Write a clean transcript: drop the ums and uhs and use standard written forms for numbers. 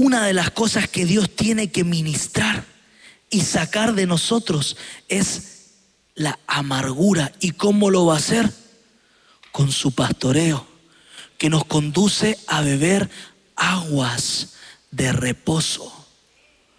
una de las cosas que Dios tiene que ministrar y sacar de nosotros es la amargura. ¿Y cómo lo va a hacer? Con su pastoreo, que nos conduce a beber aguas de reposo.